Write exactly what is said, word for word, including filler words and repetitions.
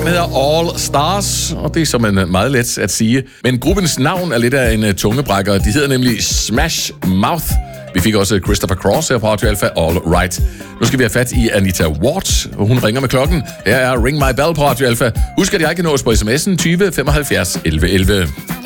Sangen hedder All Stars, og det er som en meget let at sige. Men gruppens navn er lidt af en tungebrækker. De hedder nemlig Smash Mouth. Vi fik også Christopher Cross her på Radio Alpha, All Right. Nu skal vi have fat i Anita Ward, og hun ringer med klokken. Her er Ring My Bell på Radio Alpha. Husk, at jeg kan nås på sms'en tyve femoghalvfjerds elleve elleve.